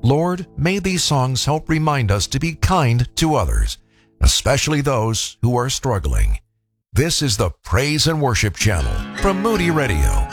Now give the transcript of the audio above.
Lord, may these songs help remind us to be kind to others, especially those who are struggling. This is the Praise and Worship Channel from Moody Radio.